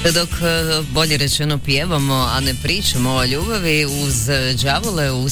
Dok bolje rečeno pjevamo, a ne pričamo o ljubavi, uz đavole u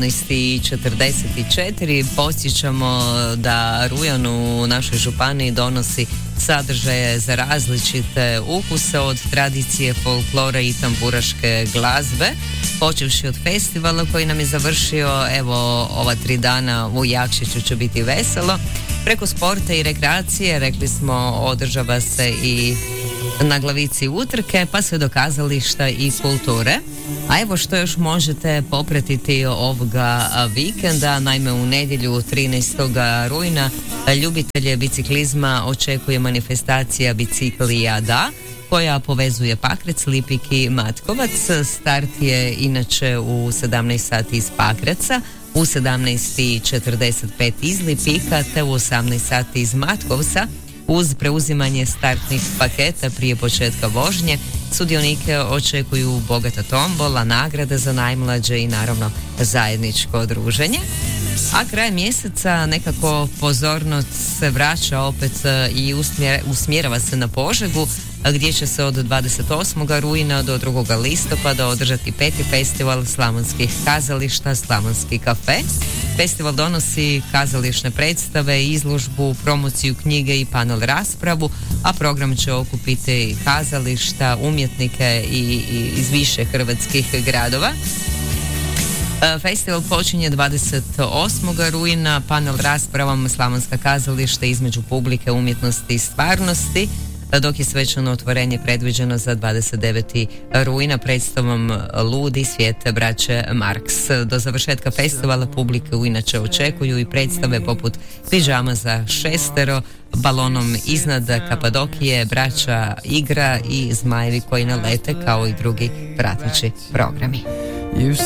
17:44 podsjećamo da rujan u našoj županiji donosi sadržaje za različite ukuse, od tradicije, folklora i tamburaške glazbe, počevši od festivala koji nam je završio, evo, ova 3 dana u Jakšiću će biti veselo, preko sporta i rekreacije, rekli smo, održava se i na Glavici utrke, pa sve do kazališta i kulture. A evo što još možete popratiti ovoga vikenda. Naime, u nedjelju 13. rujna ljubitelje biciklizma očekuje manifestacija Biciklijada koja povezuje Pakrac, Lipik i Matkovac. Start je inače u 17 sati iz Pakraca, u 17:45 iz Lipika te u 18 sati iz Matkovca. Uz preuzimanje startnih paketa prije početka vožnje sudionike očekuju bogata tombola, nagrade za najmlađe i naravno zajedničko druženje. A kraj mjeseca nekako pozornost se vraća opet i usmjerava se na Požegu, gdje će se od 28. rujna do 2. listopada održati 5. festival slavonskih kazališta Slavonski kafe. Festival donosi kazališne predstave, izložbu, promociju knjige i panel raspravu, a program će okupiti kazališta, umjetnike i iz više hrvatskih gradova. Festival počinje 28. rujna panel raspravom Slavonska kazališta između publike, umjetnosti i stvarnosti, dok je svečano otvorenje predviđeno za 29. rujna predstavom Ludi svijet braće Marks. Do završetka festivala publiku inače očekuju i predstave poput Pidžama za 6, Balonom iznad Kapadokije, Braća Igra i Zmajevi koji ne lete, kao i drugi prateći programi.